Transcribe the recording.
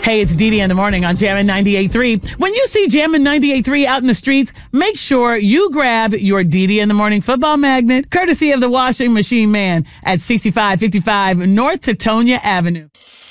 Hey, it's Dee Dee in the morning on Jammin' 98.3. When you see Jammin' 98.3 out in the streets, make sure you grab your Dee Dee in the morning football magnet, courtesy of the Washing Machine Man at 6555 North Teutonia Avenue.